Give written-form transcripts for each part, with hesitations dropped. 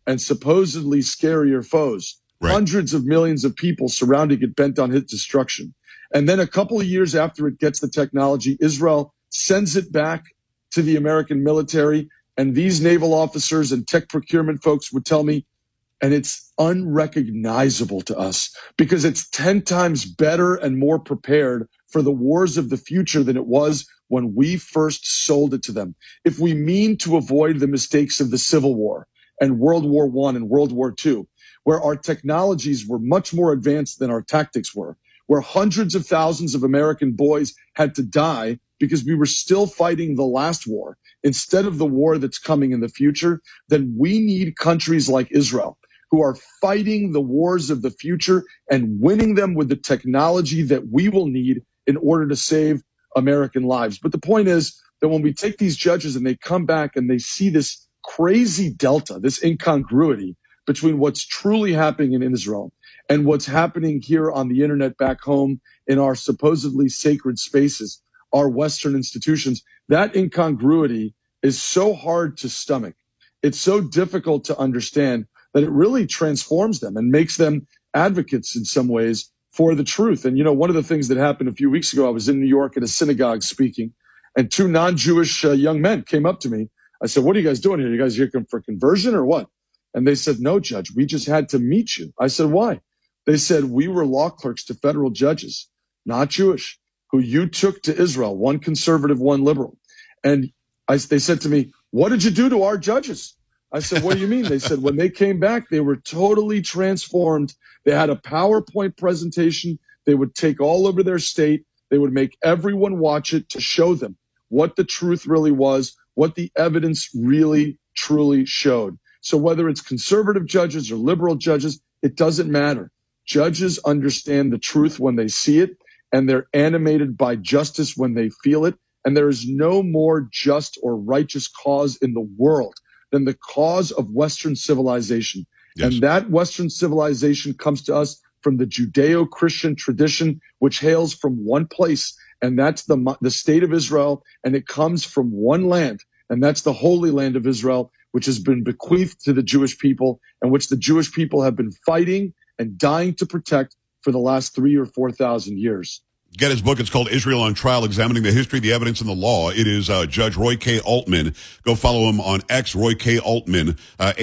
and supposedly scarier foes. Right. Hundreds of millions of people surrounding it, bent on its destruction. And then a couple of years after it gets the technology, Israel sends it back to the American military. And these naval officers and tech procurement folks would tell me, and it's unrecognizable to us because it's 10 times better and more prepared for the wars of the future than it was when we first sold it to them. If we mean to avoid the mistakes of the Civil War and World War I and World War II, where our technologies were much more advanced than our tactics were, where hundreds of thousands of American boys had to die because we were still fighting the last war instead of the war that's coming in the future, then we need countries like Israel who are fighting the wars of the future and winning them with the technology that we will need in order to save American lives. But the point is that when we take these judges and they come back and they see this crazy delta, this incongruity between what's truly happening in Israel and what's happening here on the internet back home in our supposedly sacred spaces, our Western institutions, that incongruity is so hard to stomach. It's so difficult to understand that it really transforms them and makes them advocates in some ways for the truth. And, you know, one of the things that happened a few weeks ago, I was in New York at a synagogue speaking, and two non-Jewish young men came up to me. I said, "What are you guys doing here? You guys here for conversion or what?" And they said, "No, Judge, we just had to meet you." I said, "Why?" They said, "We were law clerks to federal judges, not Jewish, who you took to Israel, one conservative, one liberal." And they said to me, "What did you do to our judges?" I said, "What do you mean?" They said, "When they came back, they were totally transformed. They had a PowerPoint presentation. They would take all over their state. They would make everyone watch it to show them what the truth really was, what the evidence really, truly showed." So whether it's conservative judges or liberal judges, it doesn't matter. Judges understand the truth when they see it, and they're animated by justice when they feel it. And there is no more just or righteous cause in the world than the cause of Western civilization. Yes. And that Western civilization comes to us from the Judeo-Christian tradition, which hails from one place, and that's the state of Israel, and it comes from one land, and that's the Holy Land of Israel, which has been bequeathed to the Jewish people, and which the Jewish people have been fighting and dying to protect for the last 3,000 or 4,000 years. Get his book. It's called Israel on Trial, Examining the History, the Evidence, and the Law. It is Judge Roy K. Altman. Go follow him on X, Roy K. Altman,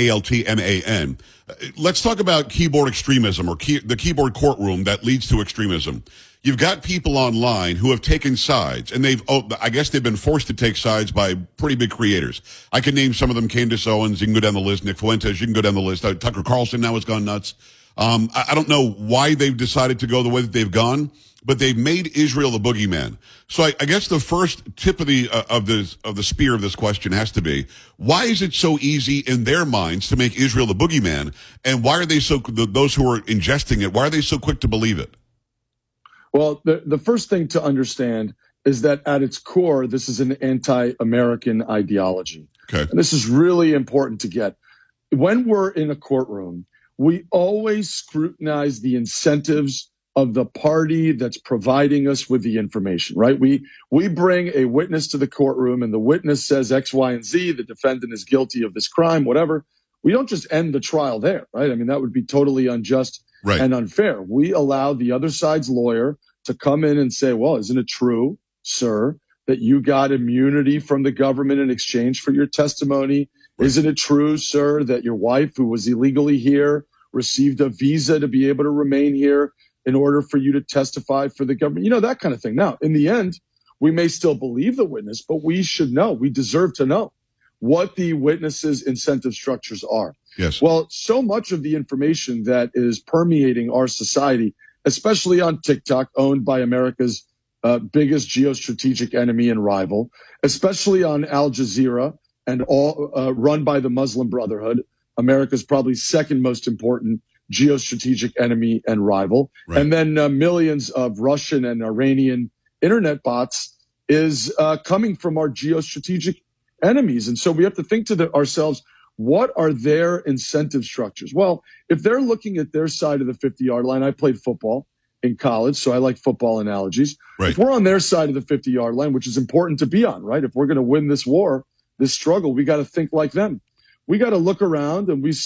Altman. Let's talk about keyboard extremism, or the keyboard courtroom that leads to extremism. You've got people online who have taken sides, and I guess they've been forced to take sides by pretty big creators. I can name some of them: Candace Owens, you can go down the list, Nick Fuentes, you can go down the list. Tucker Carlson now has gone nuts. I don't know why they've decided to go the way that they've gone, but they've made Israel the boogeyman. So I guess the first tip of the spear of this question has to be, why is it so easy in their minds to make Israel the boogeyman? And why are they those who are ingesting it, why are they so quick to believe it? Well, the first thing to understand is that at its core, this is an anti-American ideology. Okay. And this is really important to get. When we're in a courtroom, we always scrutinize the incentives of the party that's providing us with the information, right? We bring a witness to the courtroom, and the witness says X, Y, and Z, the defendant is guilty of this crime, whatever. We don't just end the trial there, right? I mean, that would be totally unjust and unfair. We allow the other side's lawyer to come in and say, "Well, isn't it true, sir, that you got immunity from the government in exchange for your testimony? Right. Isn't it true, sir, that your wife, who was illegally here, received a visa to be able to remain here in order for you to testify for the government?" You know, that kind of thing. Now, in the end, we may still believe the witness, but we should know, we deserve to know what the witness's incentive structures are. Yes. Well, so much of the information that is permeating our society, especially on TikTok, owned by America's biggest geostrategic enemy and rival, especially on Al Jazeera and all run by the Muslim Brotherhood, America's probably second most important geostrategic enemy and rival. Right. And then millions of Russian and Iranian internet bots is coming from our geostrategic enemies. And so we have to think to ourselves, what are their incentive structures? Well, if they're looking at their side of the 50-yard line, I played football in college, so I like football analogies. Right. If we're on their side of the 50-yard line, which is important to be on, right? If we're going to win this war, this struggle, we got to think like them. We got to look around and we